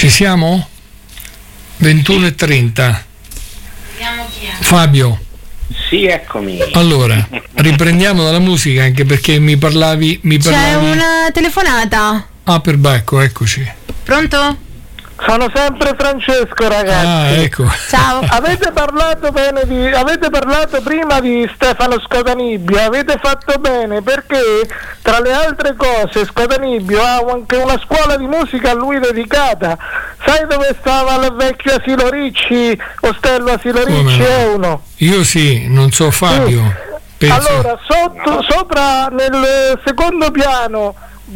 Ci siamo? 21:30. Fabio. Sì, eccomi. Allora, riprendiamo dalla musica, anche perché mi parlavi. C'è una telefonata. Ah, perbacco, eccoci. Pronto? Sono sempre Francesco, ragazzi. Ah, ecco. Ciao. Avete parlato prima di Stefano Scotanibbio, avete fatto bene, perché tra le altre cose Scotanibbio ha anche una scuola di musica a lui dedicata. Sai dove stava il vecchio Asilo Ricci, Ostello Asilo Ricci? È uno. Io sì, non so Fabio. Sì. Allora, sopra nel secondo piano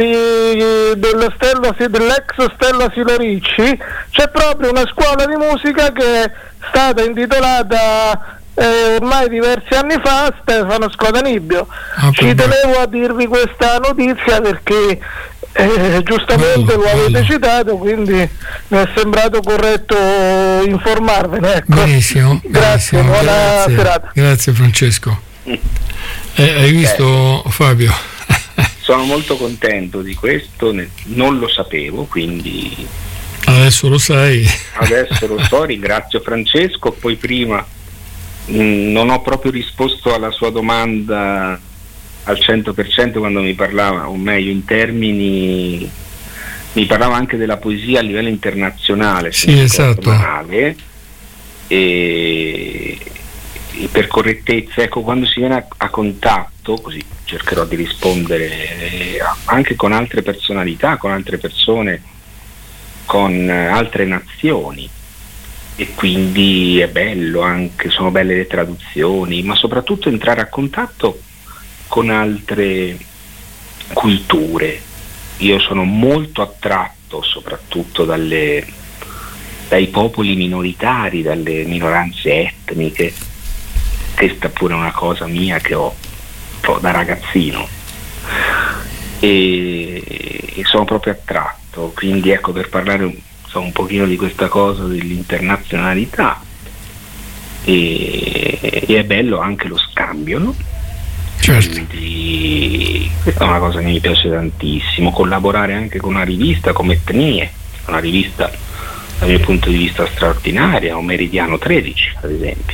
dell'ex Ostello Asilo Ricci c'è proprio una scuola di musica che è stata intitolata ormai diversi anni fa a Stefano Scotanibbio. Ci tenevo a dirvi questa notizia perché giustamente lo avete citato, quindi mi è sembrato corretto informarvene, ecco. Benissimo, grazie, buona serata. Grazie Francesco. Hai visto Fabio? Sono molto contento di questo, non lo sapevo, quindi adesso lo sai. Adesso lo so, ringrazio Francesco. Poi prima non ho proprio risposto alla sua domanda al 100% quando mi parlava, o meglio in termini, mi parlava anche della poesia a livello internazionale. Sì, esatto. Male, e per correttezza, ecco, quando si viene a contatto, così cercherò di rispondere anche con altre personalità, con altre persone, con altre nazioni, e quindi è bello anche, sono belle le traduzioni, ma soprattutto entrare a contatto con altre culture. Io sono molto attratto soprattutto dai popoli minoritari, dalle minoranze etniche. Questa pure è una cosa mia che ho da ragazzino e sono proprio attratto, quindi ecco, per parlare un pochino di questa cosa dell'internazionalità, e è bello anche lo scambio, no? Certo. Quindi questa è una cosa che mi piace tantissimo, collaborare anche con una rivista come Etnie, una rivista dal mio punto di vista straordinaria, o Meridiano 13 ad esempio.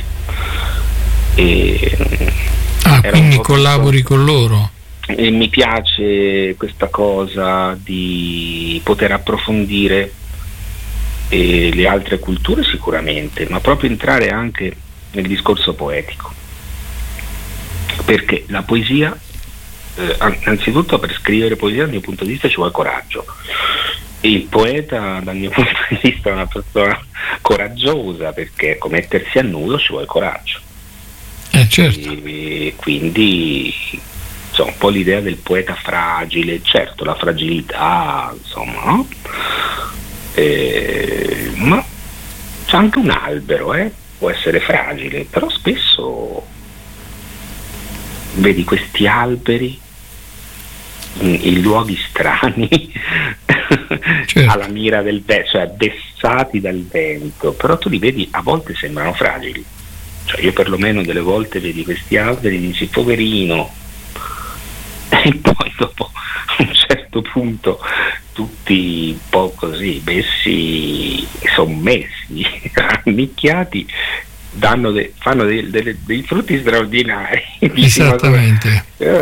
Quindi collabori con loro? E mi piace questa cosa di poter approfondire le altre culture sicuramente, ma proprio entrare anche nel discorso poetico, perché la poesia, innanzitutto per scrivere poesia dal mio punto di vista ci vuole coraggio, e il poeta dal mio punto di vista è una persona coraggiosa, perché mettersi a nudo ci vuole coraggio. Certo. E quindi insomma, un po' l'idea del poeta fragile, certo, la fragilità, insomma, no? Ma c'è anche un albero, può essere fragile, però spesso vedi questi alberi in luoghi strani, certo, alla mira del vento, cioè vessati dal vento, però tu li vedi, a volte sembrano fragili. Cioè io perlomeno delle volte vedi questi alberi e dici poverino, e poi dopo a un certo punto tutti un po' così messi, sommessi, annicchiati, fanno dei frutti straordinari. Esattamente.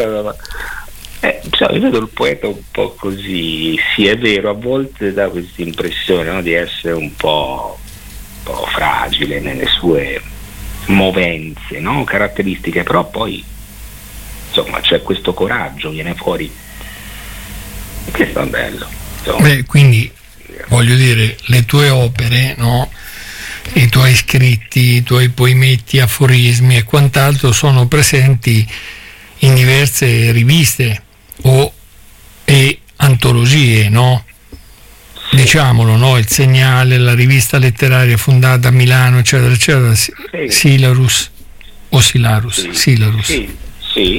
Io vedo il poeta un po' così, sì, è vero, a volte dà questa impressione, no, di essere un po' fragile nelle sue movenze, no? Caratteristiche, però poi insomma c'è questo coraggio, viene fuori, questo è bello. Quindi voglio dire, le tue opere, no? I tuoi scritti, i tuoi poemetti, aforismi e quant'altro sono presenti in diverse riviste e antologie, no? Diciamolo, no? Il Segnale, la rivista letteraria fondata a Milano, eccetera, eccetera, Silarus o Silarus? Silarus. Sì.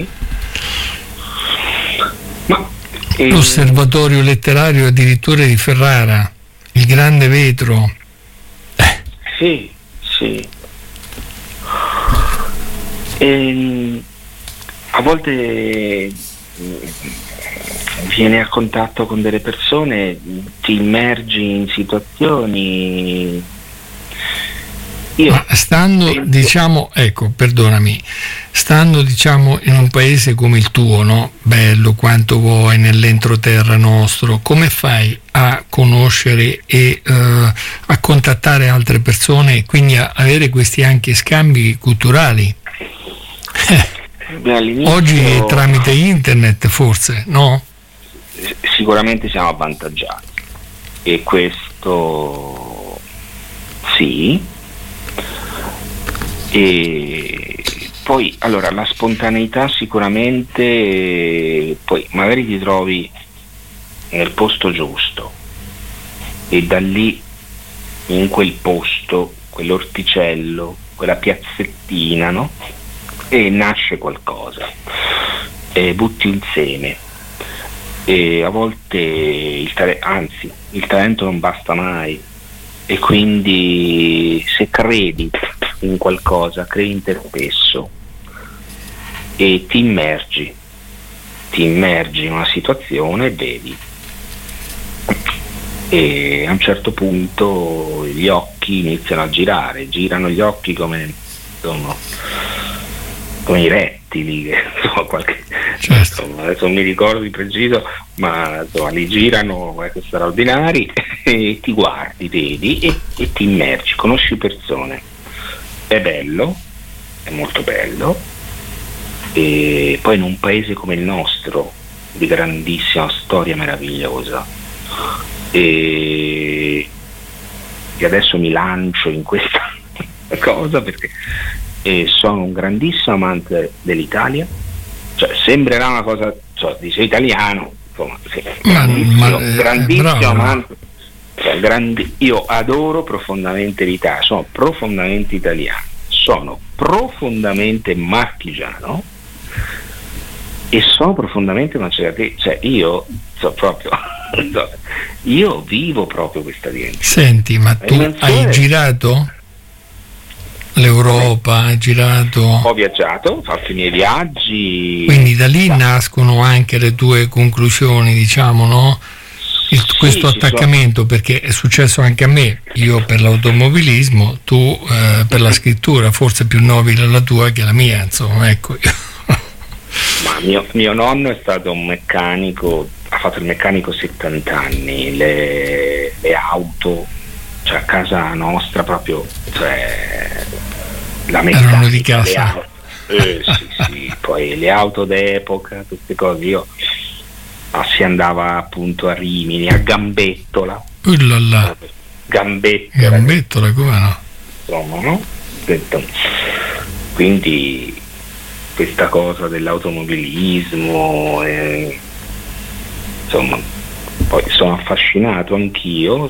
Ma l'Osservatorio letterario addirittura di Ferrara, il Grande Vetro. Sì. A volte vieni a contatto con delle persone, ti immergi in situazioni. Ma stando, diciamo, ecco, perdonami, stando, diciamo, in un paese come il tuo, no? Bello quanto vuoi, nell'entroterra nostro, come fai a conoscere e a contattare altre persone e quindi a avere questi anche scambi culturali? Oggi tramite internet forse, no? Sicuramente siamo avvantaggiati e questo sì. E poi allora la spontaneità sicuramente, poi magari ti trovi nel posto giusto e da lì, in quel posto, quell'orticello, quella piazzettina, no? E nasce qualcosa, e butti un seme, e a volte il talento non basta mai, e quindi se credi in qualcosa, crei in te stesso e ti immergi in una situazione e vedi, e a un certo punto gli occhi iniziano a girano gli occhi come i rettili, che certo. Adesso non mi ricordo di preciso, ma insomma li girano straordinari e ti guardi, vedi e ti immergi, conosci persone. È bello, è molto bello, e poi in un paese come il nostro di grandissima storia meravigliosa, e adesso mi lancio in questa cosa perché sono un grandissimo amante dell'Italia, cioè sembrerà una cosa, dice italiano, insomma, sì, grandissimo amante, io adoro profondamente l'Italia, sono profondamente italiano, sono profondamente marchigiano e sono profondamente maceratese, cioè io io vivo proprio questa dimensione. Senti, ma tu hai girato l'Europa, hai girato? Ho viaggiato, ho fatto i miei viaggi. Quindi da lì nascono anche le tue conclusioni, diciamo, no? Questo attaccamento, perché è successo anche a me, io per l'automobilismo, tu per la scrittura, forse più nobile la tua che la mia, insomma, ecco. Ma mio nonno è stato un meccanico, ha fatto il meccanico 70 anni, le auto, cioè a casa nostra proprio, cioè la meccanica, erano di casa. Sì, poi le auto d'epoca, tutte cose, si andava appunto a Rimini, a Gambettola. Gambettola, come no? Insomma, no? Quindi questa cosa dell'automobilismo, insomma, poi sono affascinato anch'io,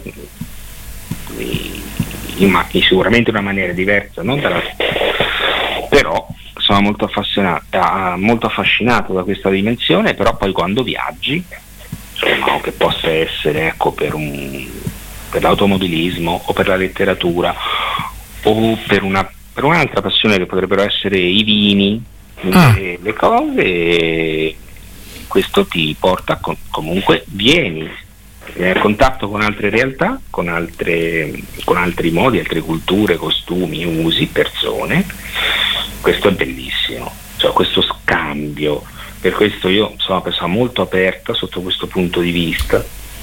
sicuramente in una maniera diversa, non però sono molto affascinato da questa dimensione, però poi quando viaggi, insomma, che possa essere, ecco, per l'automobilismo o per la letteratura o per un'altra passione che potrebbero essere i vini, le cose, questo ti porta comunque vieni a contatto con altre realtà, con altri modi, altre culture, costumi, usi, persone. Questo è bellissimo, cioè questo scambio. Per questo io sono una persona molto aperta sotto questo punto di vista,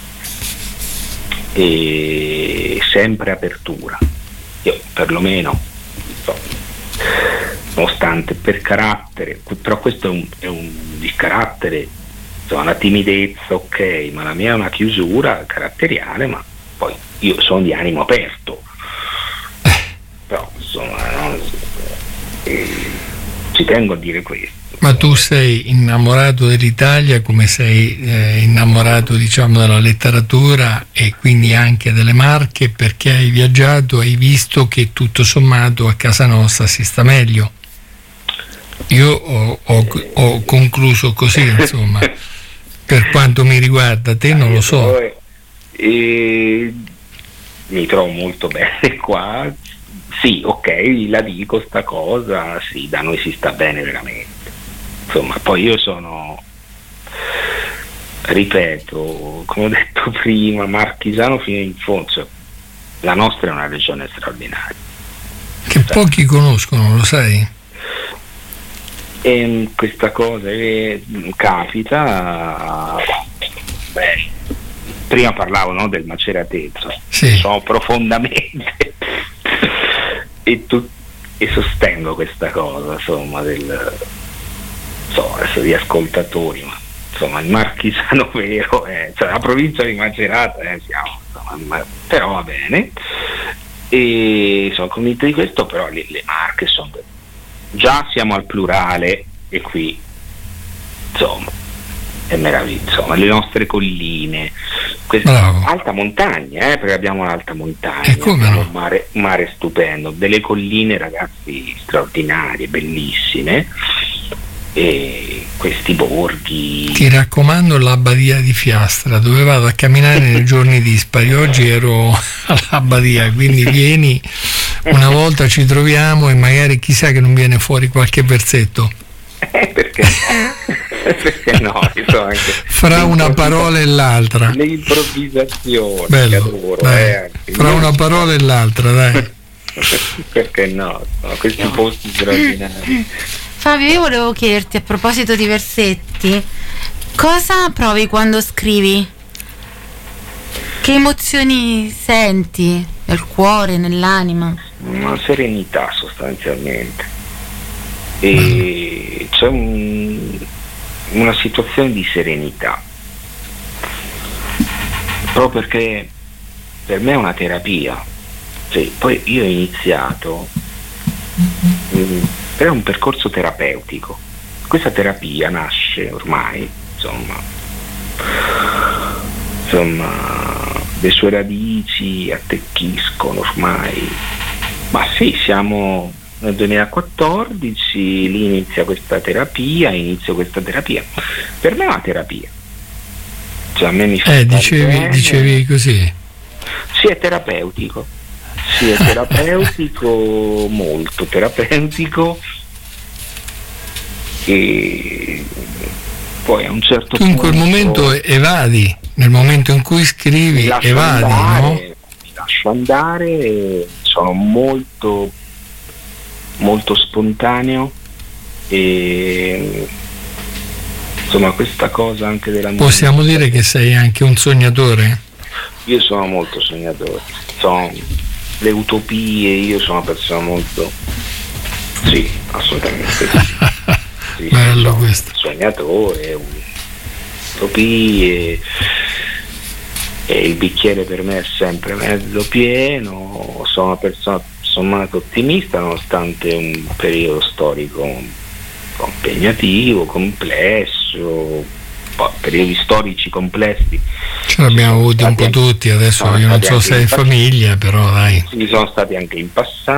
e sempre apertura. Io perlomeno, nonostante per carattere, però questo è un di carattere, insomma, una timidezza, ok, ma la mia è una chiusura caratteriale, ma poi io sono di animo aperto, però insomma ci tengo a dire questo. Ma tu sei innamorato dell'Italia come sei innamorato, diciamo, della letteratura e quindi anche delle Marche, perché hai viaggiato, hai visto che tutto sommato a casa nostra si sta meglio. Io ho concluso così, insomma. Per quanto mi riguarda, te non lo so. Mi trovo molto bene qua. Sì, ok, la dico sta cosa, sì, da noi si sta bene veramente. Insomma, poi io sono ripeto, come ho detto prima, marchisano fino in fondo, cioè, la nostra è una regione straordinaria. Che pochi conoscono, lo sai? E questa cosa capita, prima parlavo, no, del maceratezzo, sì. So profondamente e sostengo questa cosa, insomma, adesso di ascoltatori, ma insomma il marchisano vero è, cioè la provincia di Macerata siamo, insomma, però va bene, e sono convinto di questo, però le Marche sono, già siamo al plurale e qui insomma è meraviglioso, insomma, le nostre colline, alta montagna, perché abbiamo l'alta montagna, abbiamo un mare stupendo, delle colline, ragazzi, straordinarie, bellissime, e questi borghi. Ti raccomando l'Abbadia di Fiastra, dove vado a camminare nei giorni dispari. Oggi ero all'Abbadia, quindi vieni una volta, ci troviamo e magari chissà che non viene fuori qualche versetto. Perché no, anche fra una parola e l'altra, le improvvisazioni. Bello, adoro, fra una parola e l'altra, dai. Perché no, questi posti straordinari. Fabio, io volevo chiederti, a proposito di versetti, cosa provi quando scrivi? Che emozioni senti nel cuore, nell'anima? Una serenità, sostanzialmente, e c'è una situazione di serenità, proprio perché per me è una terapia. Sì, poi io ho iniziato per un percorso terapeutico. Questa terapia nasce ormai, insomma, le sue radici attecchiscono ormai, ma sì, siamo nel 2014, lì inizio questa terapia. Per me è una terapia, cioè a me mi fa dicevi così. Sì, è terapeutico, molto terapeutico, e poi a un certo punto. Tu in quel momento evadi, nel momento in cui scrivi evadi, no? Mi lascio andare, sono molto molto spontaneo, e insomma questa cosa anche della musica. Possiamo dire che sei anche un sognatore? Io sono molto sognatore, le utopie, io sono una persona molto, sì, assolutamente sì, bello questo, sognatore, utopie, e il bicchiere per me è sempre mezzo pieno. Sono una persona sommato ottimista, nonostante un periodo storico un po' impegnativo, complesso, periodi storici complessi. Ce l'abbiamo avuti un po' tutti, adesso io non so se hai famiglia, però dai. Ci sono stati anche in passato.